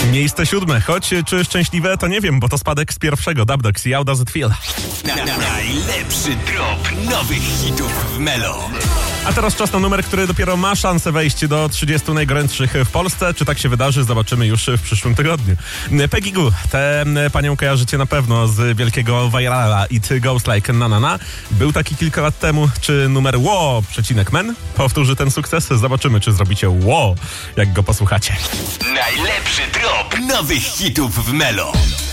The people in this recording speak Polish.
Miejsce 7, choć czy szczęśliwe, to nie wiem, bo to spadek z pierwszego. Dub Dogs i How Does It Feel. Najlepszy drop nowych hitów w Melo. A teraz czas na numer, który dopiero ma szansę wejść do 30 najgorętszych w Polsce. Czy tak się wydarzy, zobaczymy już w przyszłym tygodniu. Peggy Gou, tę panią kojarzycie na pewno z wielkiego virala It Goes Like Na Na Na. Był taki kilka lat temu. Czy numer ło_men powtórzy ten sukces? Zobaczymy, czy zrobicie ło, jak go posłuchacie. Najlepszy drop nowych hitów w Melo.